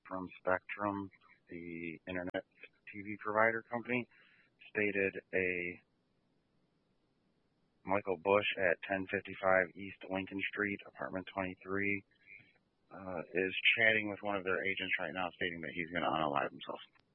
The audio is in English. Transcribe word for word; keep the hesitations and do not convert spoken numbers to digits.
from Spectrum, the internet T V provider company, stated a Michael Bush at ten fifty-five East Lincoln Street, apartment twenty-three, uh, is chatting with one of their agents right now, stating that he's going to unalive himself.